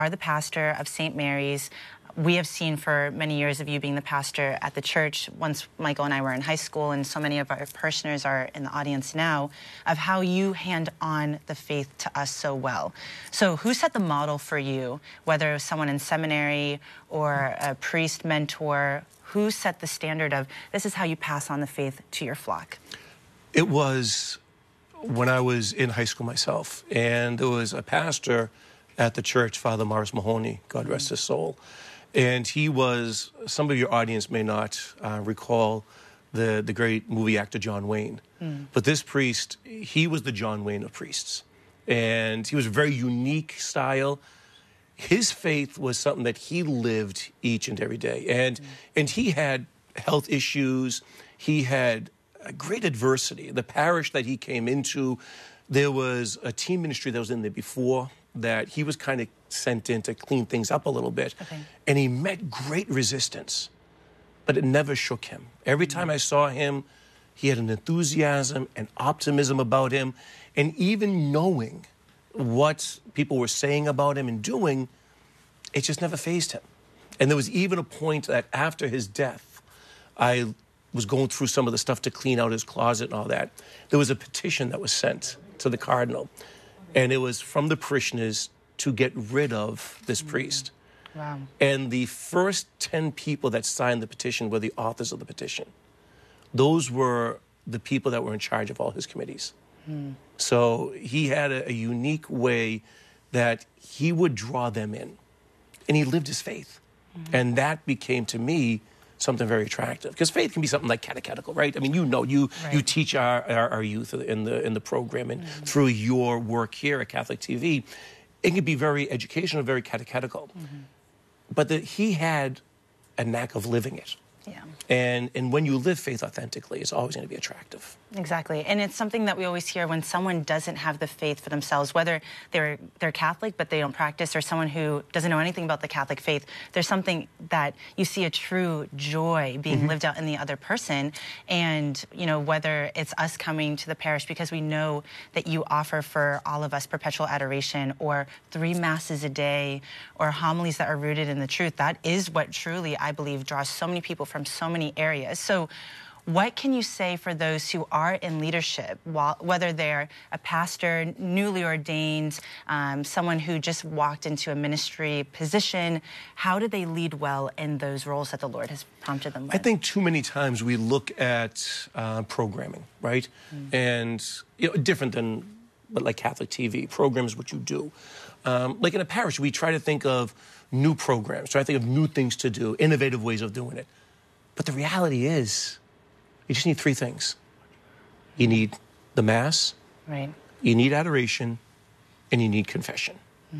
are the pastor of St. Mary's. We have seen for many years of you being the pastor at the church, once Michael and I were in high school, and so many of our parishioners are in the audience now, of how you hand on the faith to us so well. So who set the model for you, whether it was someone in seminary or a priest mentor? Who set the standard of this is how you pass on the faith to your flock? It was when I was in high school myself, and there was a pastor at the church, Father Morris Mahoney, God rest his soul. And he was, some of your audience may not recall the great movie actor John Wayne. But this priest, he was the John Wayne of priests. And he was a very unique style. His faith was something that he lived each and every day. And he had health issues. He had a great adversity. The parish that he came into, there was a team ministry that was in there before that he was kind of sent in to clean things up a little bit. Okay. And he met great resistance, but it never shook him. Every time I saw him, he had an enthusiasm and optimism about him. And even knowing what people were saying about him and doing, it just never fazed him. And there was even a point that after his death, I was going through some of the stuff to clean out his closet and all that. There was a petition that was sent to the cardinal, and it was from the parishioners to get rid of this priest. Wow. And the first 10 people that signed the petition were the authors of the petition. Those were the people that were in charge of all his committees. So he had a unique way that he would draw them in, and he lived his faith. And that became, to me, something very attractive. Because faith can be something like catechetical, right? I mean, you teach our youth in the program, and through your work here at Catholic TV, it can be very educational, very catechetical. But he had a knack of living it. Yeah. And when you live faith authentically, it's always going to be attractive. Exactly. And it's something that we always hear when someone doesn't have the faith for themselves, whether they're Catholic but they don't practice, or someone who doesn't know anything about the Catholic faith, there's something that you see a true joy being lived out in the other person. And, you know, whether it's us coming to the parish because we know that you offer for all of us perpetual adoration, or 3 masses a day, or homilies that are rooted in the truth, that is what truly, I believe, draws so many people from so many areas. So what can you say for those who are in leadership, whether they're a pastor, newly ordained, someone who just walked into a ministry position? How do they lead well in those roles that the Lord has prompted them with? I think too many times we look at programming, right? And, you know, different than like Catholic TV. Program is what you do. Like in a parish, we try to think of new programs, try to think of new things to do, innovative ways of doing it. But the reality is, you just need 3 things. You need the Mass, right? You need adoration, and you need confession.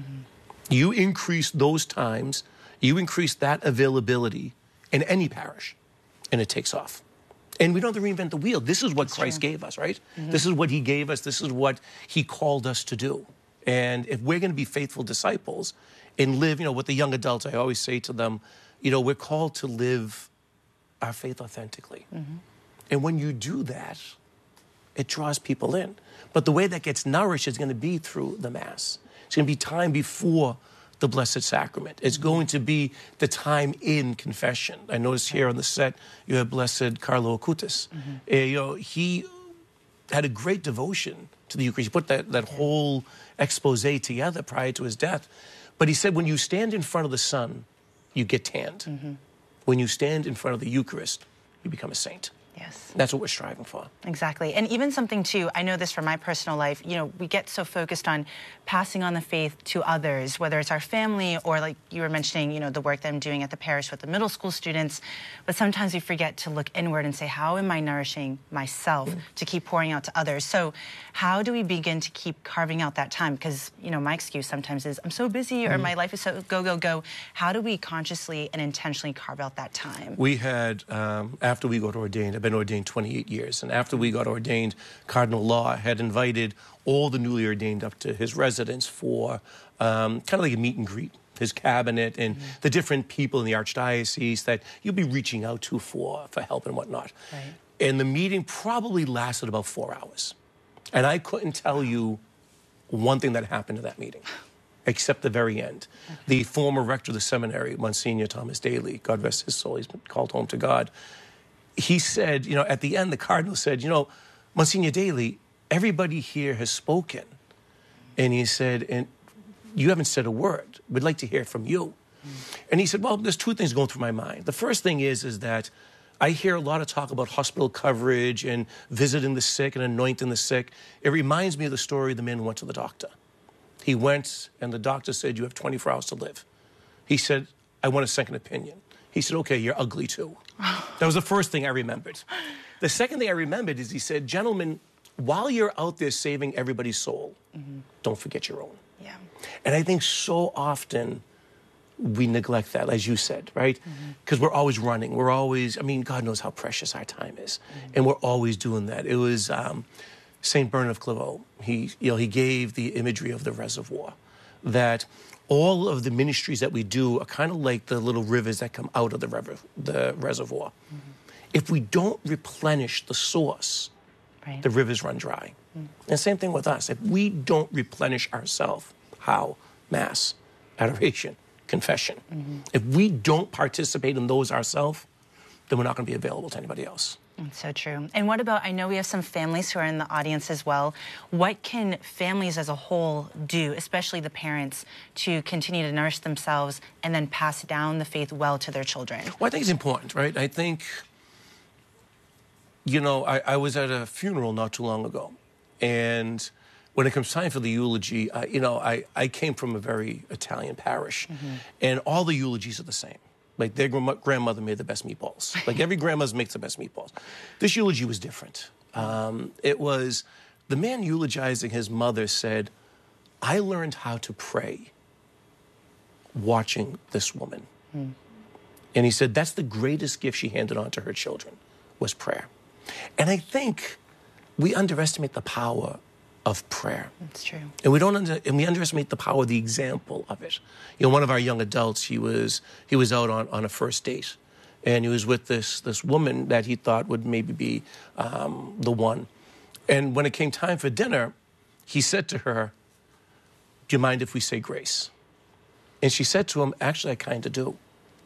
You increase those times, you increase that availability in any parish, and it takes off. And we don't have to reinvent the wheel. This is what Christ gave us, right? This is what he gave us. This is what he called us to do. And if we're going to be faithful disciples and live, you know, with the young adults, I always say to them, you know, we're called to live our faith authentically. And when you do that, it draws people in. But the way that gets nourished is going to be through the Mass. It's going to be time before the Blessed Sacrament. It's going to be the time in confession. I noticed here on the set, you have Blessed Carlo Acutis. You know, he had a great devotion to the Eucharist. He put that whole expose together prior to his death. But he said, when you stand in front of the sun, you get tanned. When you stand in front of the Eucharist, you become a saint. Yes. That's what we're striving for. Exactly. And even something, too, I know this from my personal life, you know, we get so focused on passing on the faith to others, whether it's our family or, like you were mentioning, you know, the work that I'm doing at the parish with the middle school students. But sometimes we forget to look inward and say, how am I nourishing myself to keep pouring out to others? So how do we begin to keep carving out that time? Because, you know, my excuse sometimes is, I'm so busy, or my life is so go, go, go. How do we consciously and intentionally carve out that time? We had, after we got ordained, I've been ordained 28 years, and after we got ordained, Cardinal Law had invited all the newly ordained up to his residence for kind of like a meet and greet, his cabinet, and the different people in the Archdiocese that you'll be reaching out to for help and whatnot. Right. And the meeting probably lasted about 4 hours. And I couldn't tell you one thing that happened at that meeting. except the very end. Okay. The former rector of the seminary, Monsignor Thomas Daly, God rest his soul, he's been called home to God. He said, you know, at the end, the cardinal said, you know, Monsignor Daly, everybody here has spoken. And he said, and you haven't said a word. We'd like to hear from you. And he said, well, there's two things going through my mind. The first thing is that I hear a lot of talk about hospital coverage and visiting the sick and anointing the sick. It reminds me of the story of the man who went to the doctor. He went, and the doctor said, you have 24 hours to live. He said, I want a second opinion. He said, okay, you're ugly too. That was the first thing I remembered. The second thing I remembered is he said, gentlemen, while you're out there saving everybody's soul, don't forget your own. Yeah. And I think so often we neglect that, as you said, right? Because we're always running. We're always, I mean, God knows how precious our time is. And we're always doing that. It was St. Bernard of Clairvaux. He gave the imagery of the reservoir, that all of the ministries that we do are kind of like the little rivers that come out of the reservoir. If we don't replenish the source, the rivers run dry. And same thing with us. If we don't replenish ourselves, how? Mass, adoration, confession. If we don't participate in those ourselves, then we're not going to be available to anybody else. That's so true. And what about, I know we have some families who are in the audience as well. What can families as a whole do, especially the parents, to continue to nourish themselves and then pass down the faith well to their children? Well, I think it's important, right? I think, you know, I was at a funeral not too long ago. And when it comes time for the eulogy, you know, I came from a very Italian parish. And all the eulogies are the same. Like, their grandmother made the best meatballs. Like, every grandmother makes the best meatballs. This eulogy was different. It was, the man eulogizing his mother said, I learned how to pray watching this woman. And he said, that's the greatest gift she handed on to her children, was prayer. And I think we underestimate the power of prayer. That's true. And we underestimate the power of the example of it. You know, one of our young adults, he was out on a first date, and he was with this woman that he thought would maybe be the one. And when it came time for dinner, he said to her, do you mind if we say grace? And she said to him, actually, I kind of do.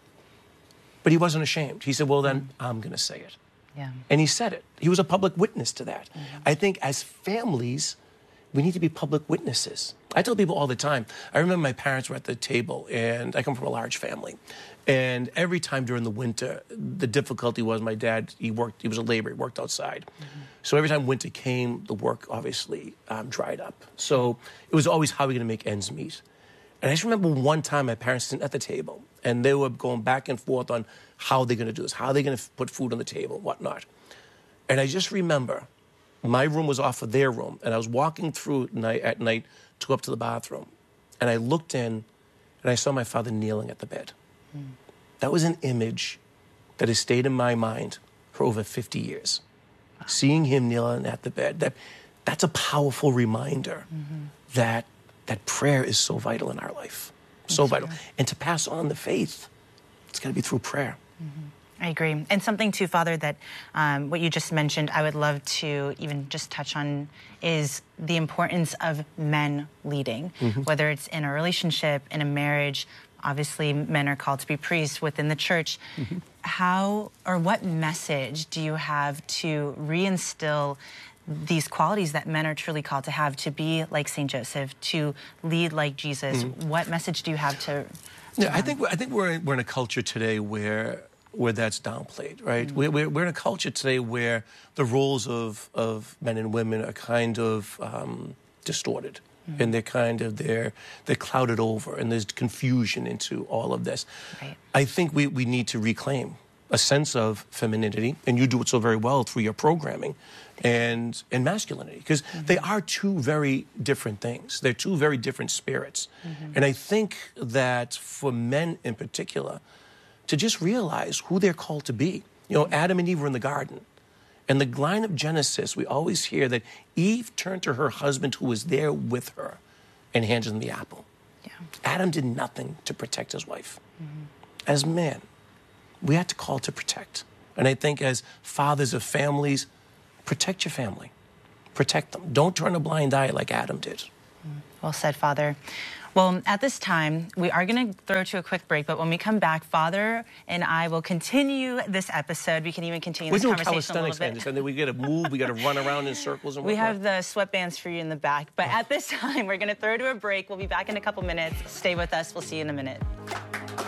But he wasn't ashamed. He said, well, then I'm going to say it. Yeah. And he said it. He was a public witness to that. I think as families, we need to be public witnesses. I tell people all the time, I remember my parents were at the table, and I come from a large family. And every time during the winter, the difficulty was my dad, he was a laborer, he worked outside. So every time winter came, the work obviously dried up. So it was always, how are we going to make ends meet? And I just remember one time my parents sitting at the table, and they were going back and forth on how they're going to do this, how they're going to put food on the table, whatnot. And I just remember my room was off of their room, and I was walking through at night to go up to the bathroom. And I looked in, and I saw my father kneeling at the bed. That was an image that has stayed in my mind for over 50 years. Seeing him kneeling at the bed, that's a powerful reminder that prayer is so vital in our life. So vital. And to pass on the faith, it's got to be through prayer. I agree. And something too, Father, that what you just mentioned, I would love to even just touch on is the importance of men leading, whether it's in a relationship, in a marriage. Obviously, men are called to be priests within the church. How or what message do you have to reinstill these qualities that men are truly called to have, to be like St. Joseph, to lead like Jesus? What message do you have to I think we're in a culture today where that's downplayed, right? We're in a culture today where the roles of men and women are kind of distorted, and they're clouded over, and there's confusion into all of this. I think we need to reclaim a sense of femininity, and you do it so very well through your programming, and masculinity, because they are two very different things. They're two very different spirits. And I think that for men in particular, to just realize who they're called to be. You know, Adam and Eve were in the garden. And the line of Genesis, we always hear that Eve turned to her husband who was there with her and handed him the apple. Adam did nothing to protect his wife. As men, we have to call to protect. And I think as fathers of families, protect your family. Protect them. Don't turn a blind eye like Adam did. Well said, Father. Well, at this time, we are going to throw to a quick break, but when we come back, Father and I will continue this episode. We can even continue this conversation a little bit. And then we got to move, we got to run around in circles and We whatnot. have the sweatbands for you in the back, but at this time, we're going to throw to a break. We'll be back in a couple minutes. Stay with us. We'll see you in a minute.